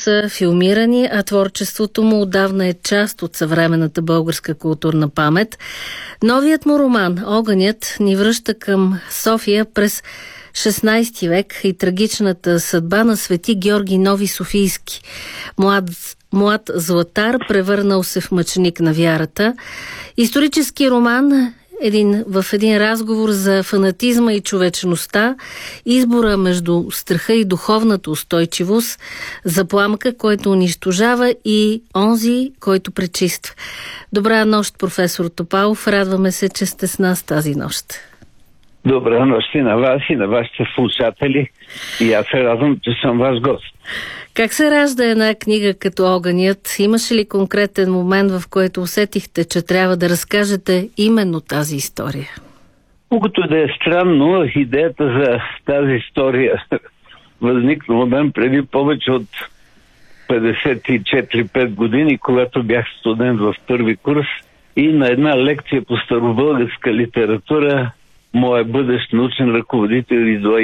са филмирани, а творчеството му отдавна е част от съвременната българска културна памет. Новият му роман «Огънят» ни връща към София през 16 век и трагичната съдба на свети Георги Нови Софийски. Млад златар, превърнал се в мъченик на вярата. Исторически роман в един разговор за фанатизма и човечността, избора между страха и духовната устойчивост, за пламъка, който унищожава, и онзи, който пречиства. Добра нощ, професор Топалов. Радваме се, че сте с нас тази нощ. Добра нощ и на вас, и на вашите слушатели. И аз се радвам, че съм ваш гост. Как се ражда една книга като «Огънят»? Имаше ли конкретен момент, в който усетихте, че трябва да разкажете именно тази история? Колкото да е странно, идеята за тази история възникна у мен преди повече от 54-5 години, когато бях студент в първи курс, и на една лекция по старобългарска литература моя бъдещ научен ръководител и